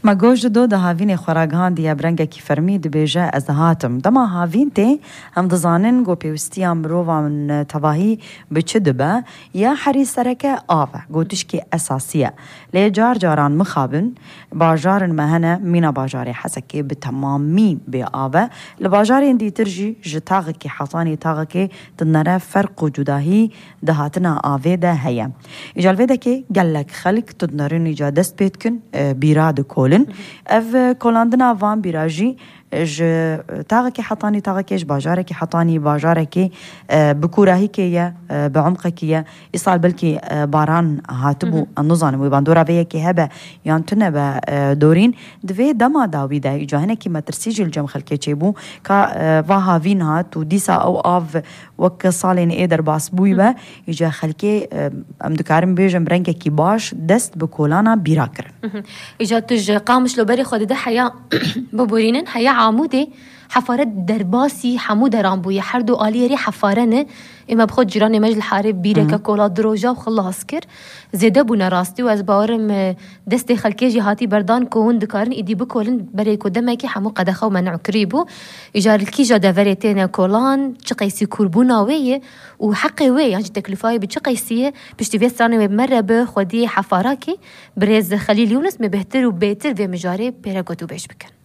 ما گوش دو ده هاوین خوراگان دیا برنگه کی فرمید بیجه از هاتم دما هاوین تی هم دزانن گو پیوستی امرو و من تواهی بچه دبه یا حری سرکه آوه گوتش که اساسیه لی جار جاران مخابن باجارن مهنه مینا باجاری حسکه به تمامی به آوه لباجاری اندی ترجی جتاغ که حطانی تاغ که تنره فرق و جداهی دهاتنا آوه ده هیا اجالوه ده که گلک خلق تنرین ایجا دست بید کن بیراد کولن اف کولاندنا وان بیراجی ج تاغکی حطانی تاغکیش باجارکی حطانی باجارکی بکوراهی که بعمقکی ایصال بلکی باران هاتبو النظام ويباندورا فيا كي هبه يانتنا با دورين دوی دما داوی ده جاهنه کی مترسیج الجم خلکه چبو کا واها وین هات و دیسا او اف وک سالین ایدر باس بوی با یجا خلکه ام دکارم بیجم رنگ کی باش دست بکولانا بیرا کرن اجا تج قامش لو بری خود ده حیا ببورینن حیا عمودي حفارت درباسي حمود رامبوية حردو آليري حفارنه اما بخود جيراني مجل حارب بيركا كولا دروجا وخلاص كر زيدا بونا راستي واز باورم دستي خلكي جهاتي بردان كون دكارن ايدي بكولن بريكو دمكي حمو قدخو منع كريبو اجار الكيجا دافريتين كولان چقيسي كوربونا ويه وحقي ويه يعني تكلفاي بچقيسيه بشتي سانه مره بخودي حفاراكي بريز خليل يونس مبهتر وبيتر في مجاري بيرغوتو بيش بكن